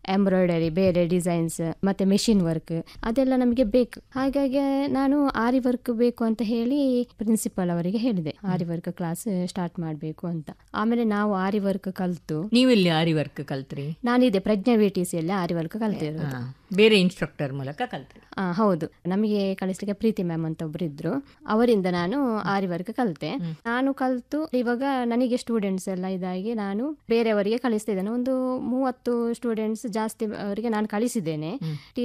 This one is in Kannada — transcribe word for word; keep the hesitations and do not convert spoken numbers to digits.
ಎಂಬ್ರಾಯ್ಡರಿ, ಬೇರೆ ಡಿಸೈನ್ಸ್, ಮತ್ತೆ ಮೆಷಿನ್ ವರ್ಕ್ ಅದೆಲ್ಲ ನಮಗೆ ಬೇಕು. ಹಾಗಾಗಿ ನಾನು ಆರಿ ವರ್ಕ್ ಬೇಕು ಅಂತ ಹೇಳಿ ಪ್ರಿನ್ಸಿಪಲ್ ಅವರಿಗೆ ಹೇಳಿದೆ, ಆರಿ ವರ್ಕ್ ಕ್ಲಾಸ್ ಸ್ಟಾರ್ಟ್ ಮಾಡಬೇಕು ಅಂತ. ಆಮೇಲೆ ನಾವು ಆರಿ ವರ್ಕ್ ಕಲ್ತು. ನೀವು ಇಲ್ಲಿ ಆರಿ ವರ್ಕ್ ಕಲ್ತ್ರಿ? ನಾನಿದೆ ಪ್ರಜ್ಞಾ ವಿ ಟಿ ಸಿ ಅಲ್ಲಿ ಆರಿ ವರ್ಕ್ ಕಲ್ತಿರೋದು. ಬೇರೆ ಇನ್ಸ್ಟ್ರಕ್ಟರ್ ಮೂಲಕ ಕಲ್ತ್ರಿ? ಆ, ಹೌದು. ನಮಗೆ ಕಳಿಸ್ಲಿಕ್ಕೆ ಪ್ರೀತಿ ಮ್ಯಾಮ್ ಅಂತ ಒಬ್ರು ಇದ್ರು, ಅವರಿಂದ ನಾನು ಆರಿ ವರ್ಕ್ ಕಲಿತೆ. ನಾನು ಕಲ್ತು ಇವಾಗ ನನಗೆ ಸ್ಟೂಡೆಂಟ್ಸ್ ಎಲ್ಲ ಇದಾಗಿ ನಾನು ಬೇರೆಯವರಿಗೆ ಕಳಿಸ್ತಿದ್ದೇನೆ. ಒಂದು ಮೂವತ್ತು ಸ್ಟೂಡೆಂಟ್ಸ್ ಜಾಸ್ತಿ ಅವರಿಗೆ ನಾನು ಕಳಿಸಿದ್ದೇನೆ.